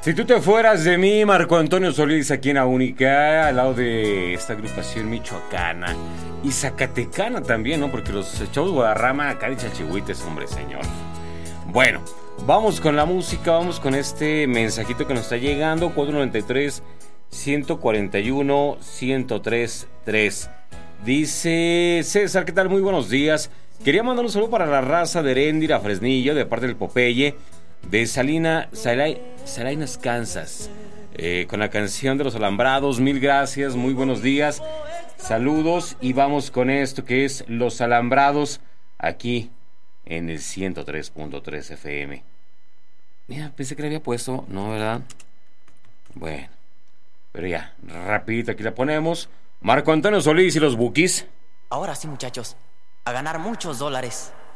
Si tú te fueras de mí, Marco Antonio Solís, aquí en la Única, al lado de esta agrupación michoacana y zacatecana también, ¿no? Porque los chavos Guadarrama acá de Chalchihuites, hombre, señor. Bueno, vamos con la música, vamos con este mensajito que nos está llegando, 493-141-1033. Dice César, ¿qué tal? Muy buenos días. Quería mandar un saludo para la raza de Heréndira, Fresnillo, de parte del Popeye, de Salinas, Kansas, con la canción de Los Alambrados. Mil gracias, muy buenos días, saludos, y vamos con esto que es Los Alambrados, aquí en el 103.3 FM. Mira, pensé que le había puesto, ¿no, verdad? Bueno, pero ya, rapidito aquí la ponemos. Marco Antonio Solís y los Bukis. Ahora sí, muchachos, a ganar muchos dólares.